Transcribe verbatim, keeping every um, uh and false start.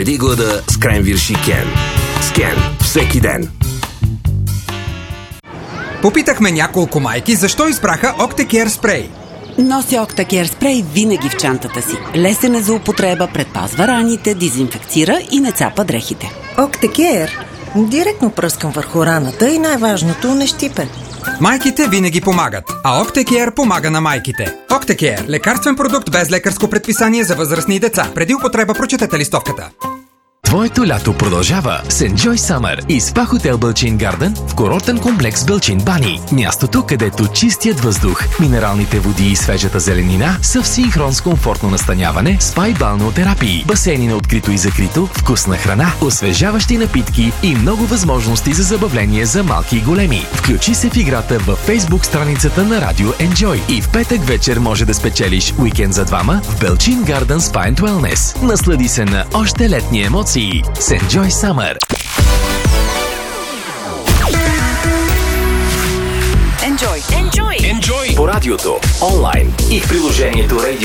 Победи глада с кренвирши Кен. С Кен всеки ден. Попитахме няколко майки защо избраха Octacare спрей. Нося Octacare спрей винаги в чантата си. Лесен е за употреба, предпазва раните, дезинфекцира и не цапа дрехите. Octacare директно пръскам върху раната и най-важното не щипе. Майките винаги помагат, а Octacare помага на майките. Octacare – лекарствен продукт без лекарско предписание за възрастни и деца. Преди употреба прочетете листовката. Твоето лято продължава с Enjoy Summer и спа хотел Белчин Гарден в курортен комплекс Белчин Бани. Мястото, където чистият въздух, минералните води и свежата зеленина са в синхрон с комфортно настаняване, спа и балнеотерапии, басейни на открито и закрито, вкусна храна, освежаващи напитки и много възможности за забавление за малки и големи. Включи се в играта във Facebook страницата на Радио Enjoy и в петък вечер може да спечелиш уикенд за двама в Белчин Гарден Spa and Wellness. Наслади се на още летни емоции с Enjoy Summer. Enjoy! Enjoy! Enjoy! По радиото, онлайн и в приложението Radio